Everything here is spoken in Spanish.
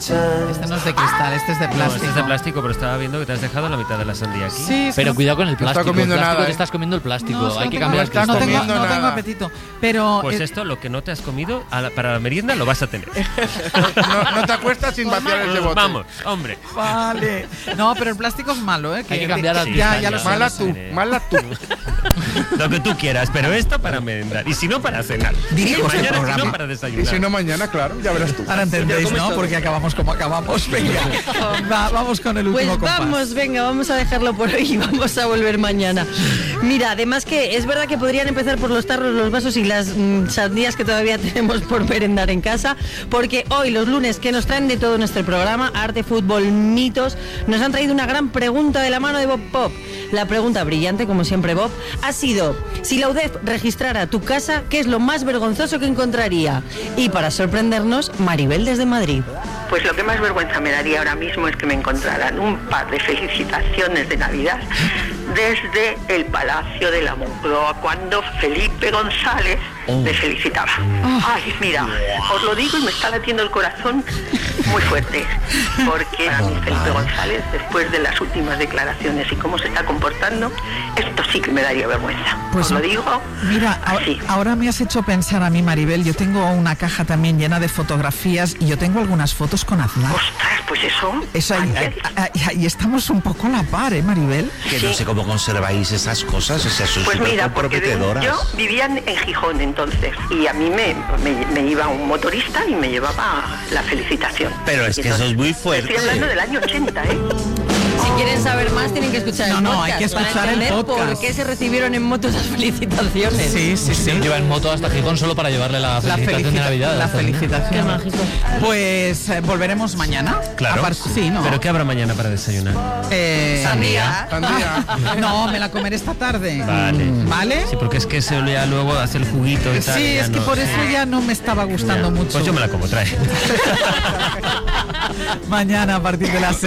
Este no es de cristal, este es de plástico. No, este es de plástico, pero estaba viendo que te has dejado la mitad de la sandía aquí. Sí, pero cuidado con el plástico. No está comiendo nada, Te estás comiendo el plástico. No, Hay que tengo- cambiar el cristal. no tengo nada. apetito. Pero Pues esto, lo que no te has comido, para la merienda lo vas a tener. No te acuestas sin vaciar ese bote. Vamos, hombre. vale. No, pero el plástico es malo, ¿eh? Hay que cambiar al ya, cristal, ya lo ya. sé. Mala tú. Lo que tú quieras, pero esto para merendar. Y si no, para cenar. Dirijo este Mañana, si programa. no, para Y desayunar. si no mañana, claro, ya verás tú. Ahora entendéis, Ya ¿no? comes Porque acabamos como acabamos. Venga, vamos con el último Pues compás. vamos, venga, vamos a dejarlo por hoy y vamos a volver mañana. Mira, además que es verdad que podrían empezar por los tarros, los vasos y las sandías que todavía tenemos por merendar en casa, porque hoy, los lunes, que nos traen de todo nuestro programa, arte, fútbol, mitos, nos han traído una gran pregunta de la mano de Bob Pop. La pregunta brillante, como siempre, Bob, ha sido: si la UDEF registrara tu casa, ¿qué es lo más vergonzoso que encontraría? Y para sorprendernos, Maribel desde Madrid. Pues lo que más vergüenza me daría ahora mismo es que me encontraran un par de felicitaciones de Navidad desde el Palacio de la Moncloa, cuando Felipe González me felicitaba. Ay, mira, os lo digo y me está latiendo el corazón muy fuerte, porque a mí Felipe González, después de las últimas declaraciones y cómo se está comportando, esto sí que me daría vergüenza. Pues os lo digo. Mira, así. ahora me has hecho pensar a mí, Maribel. Yo tengo una caja también llena de fotografías y yo tengo algunas fotos con Aznar. Ostras, pues eso. Eso ahí estamos un poco a la par, ¿eh, Maribel? Que no sé cómo conserváis esas cosas, o sea, sois Pues súper mira, porque comprometedoras. yo vivía en Gijón entonces y a mí me iba un motorista y me llevaba la felicitación. Pero es Y que eso es muy fuerte. Estoy hablando del año 80, ¿eh? Si quieren saber más, tienen que escuchar el No, podcast. hay que escuchar para el entender podcast. por qué se recibieron en moto esas felicitaciones. Sí, sí, sí. Lleva en moto hasta Gijón solo para llevarle la felicitación de Navidad. La a esta niña. felicitación. Qué mágico. Pues volveremos mañana. Claro. Sí, ¿no? ¿Pero qué habrá mañana para desayunar? Sandía. Sandía. No, me la comeré esta tarde. Vale. ¿Vale? Sí, porque es que se ya luego hace el juguito y tal. Sí, ya es que no- por eso ya no me estaba gustando Ya. mucho. Pues yo me la como, trae. Mañana a partir de las